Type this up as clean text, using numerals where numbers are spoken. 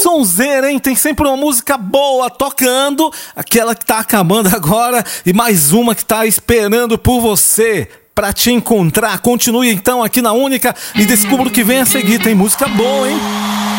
sonzeira, hein? Tem sempre uma música boa tocando, aquela que tá acabando agora e mais uma que tá esperando por você pra te encontrar. Continue então aqui na Única e descubra o que vem a seguir. Tem música boa, hein?